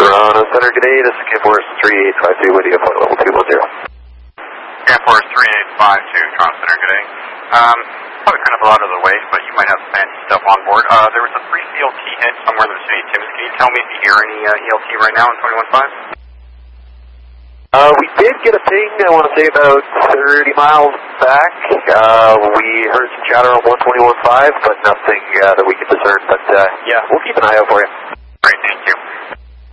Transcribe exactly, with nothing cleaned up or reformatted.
Toronto Center, good day. This is Camp Forest three eight five two with you, flight level two one zero. Camp Forest three eight five two, Toronto Center, good day. Um, probably kind of a lot of the way, but you might have fancy stuff on board. Uh, there was a brief E L T hit somewhere in the city of Timmins. Can you tell me if you hear any uh, E L T right now in twenty-one five? Uh, we did get a ping, I want to say about thirty miles back. Uh, we heard some chatter on one twenty-one five, but nothing uh, that we could discern. But uh, yeah, we'll keep an eye out for you.